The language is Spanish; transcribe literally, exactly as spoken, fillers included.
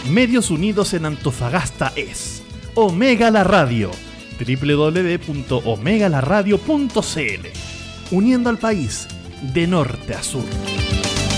Medios Unidos en Antofagasta es Omega la Radio, doble u doble u doble u punto omega la radio punto c l, uniendo al país de norte a sur.